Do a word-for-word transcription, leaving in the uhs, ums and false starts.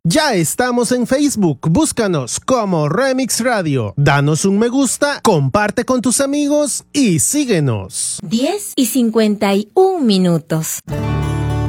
Ya estamos en Facebook, búscanos como Remix Radio. Danos un me gusta, comparte con tus amigos y síguenos. diez y cincuenta y un minutos.